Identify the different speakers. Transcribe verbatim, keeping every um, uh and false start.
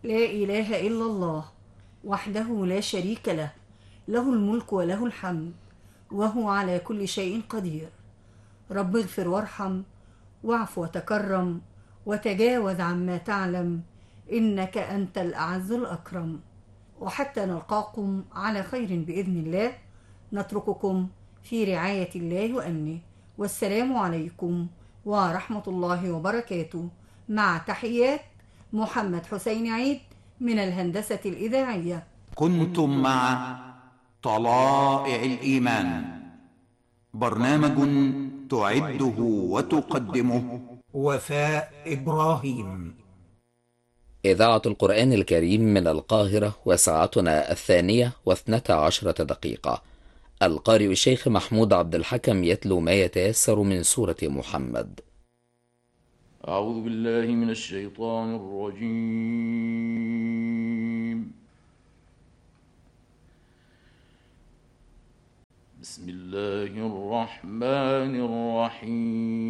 Speaker 1: لا إله إلا الله وحده لا شريك له، له الملك وله الحمد وهو على كل شيء قدير. رب اغفر وارحم واعف وتكرم وتجاوز عما تعلم، إنك أنت الأعز الأكرم. وحتى نلقاكم على خير بإذن الله، نترككم في رعاية الله وأمنه، والسلام عليكم ورحمة الله وبركاته، مع تحيات محمد حسين عيد من الهندسة الإذاعية.
Speaker 2: كنتم مع طلائع الإيمان، برنامج تعده وتقدمه
Speaker 3: وفاء إبراهيم.
Speaker 4: إذاعة القرآن الكريم من القاهرة، وساعتنا الثانية واثنتا عشرة دقيقة. القارئ الشيخ محمود عبد الحكم يتلو ما يتيسر من سورة محمد.
Speaker 5: أعوذ بالله من الشيطان الرجيم. بسم الله الرحمن الرحيم.